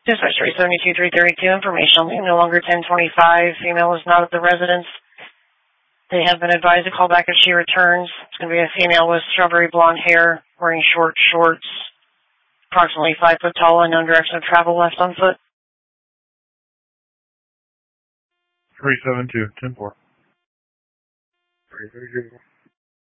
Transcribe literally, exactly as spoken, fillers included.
Dispatch three seventy-two, three thirty-two, information no longer ten twenty-five. Female is not at the residence. They have been advised to call back if she returns. It's going to be a female with strawberry blonde hair, wearing short shorts, approximately five foot tall, and no direction of travel left on foot. three seven two, ten four. three thirty-two.